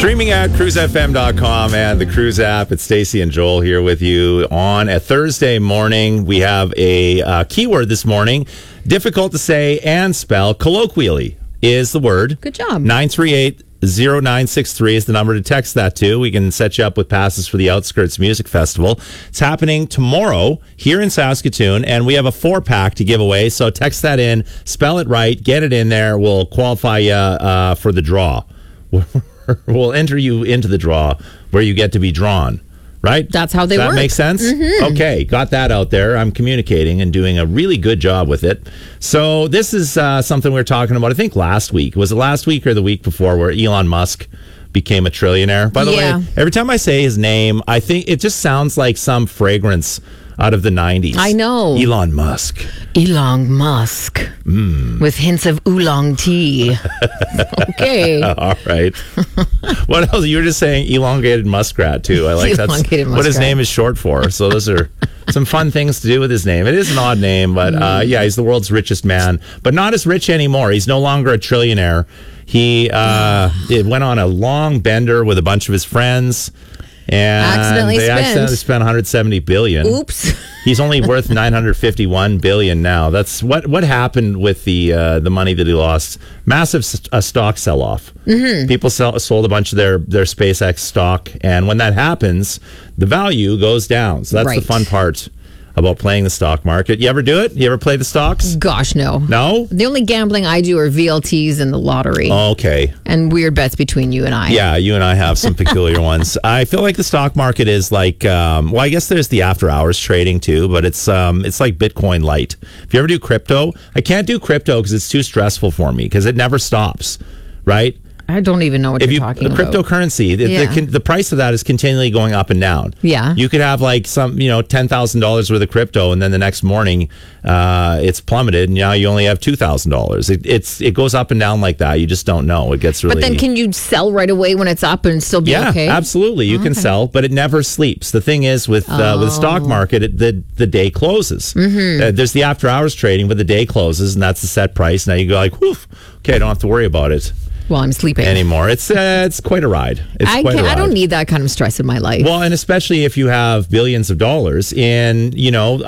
Streaming at cruisefm.com and the Cruise app. It's Stacey and Joel here with you on a Thursday morning. We have a keyword this morning. Difficult to say and spell. Colloquially is the word. Good job. 938-0963 is the number to text that to. We can set you up with passes for the Outskirts Music Festival. It's happening tomorrow here in Saskatoon, and we have a 4-pack to give away. So text that in, spell it right, get it in there. We'll qualify you for the draw. We'll enter you into the draw where you get to be drawn, right? That's how they work. Does that make sense? Mm-hmm. Okay, got that out there. I'm communicating and doing a really good job with it. So this is something we were talking about, I think last week. Was it last week or the week before, where Elon Musk became a trillionaire? By the way, every time I say his name, I think it just sounds like some fragrance out of the 90s. I know. Elon Musk. Elon Musk. With hints of oolong tea. Okay. All right. What else? You were just saying elongated muskrat, too. I like that's what his name is short for. So those are some fun things to do with his name. It is an odd name, but he's the world's richest man, but not as rich anymore. He's no longer a trillionaire. He went on a long bender with a bunch of his friends. And accidentally spent 170 billion. Oops. He's only worth 951 billion now. That's what happened with the money that he lost. Massive stock sell-off. Mm-hmm. People sold a bunch of their SpaceX stock, and when that happens, the value goes down. So that's the fun part about playing the stock market. You ever do it? You ever play the stocks? Gosh, no. No? The only gambling I do are VLTs and the lottery. Okay. And weird bets between you and I. Yeah, you and I have some peculiar ones. I feel like the stock market is like, I guess there's the after hours trading too, but it's like Bitcoin light. If you ever do crypto, I can't do crypto because it's too stressful for me because it never stops, right? I don't even know what you're talking about. Cryptocurrency, the price of that is continually going up and down. Yeah. You could have like some, $10,000 worth of crypto, and then the next morning it's plummeted, and now you only have $2,000. It goes up and down like that. You just don't know. It gets really. But then can you sell right away when it's up and still be okay? Yeah, absolutely. You can sell, but it never sleeps. The thing is with the stock market, the day closes. Mm-hmm. There's the after hours trading, but the day closes, and that's the set price. Now you go like, whew, okay, I don't have to worry about it. Well, I'm sleeping anymore. It's quite a ride. I don't need that kind of stress in my life. Well, and especially if you have billions of dollars in,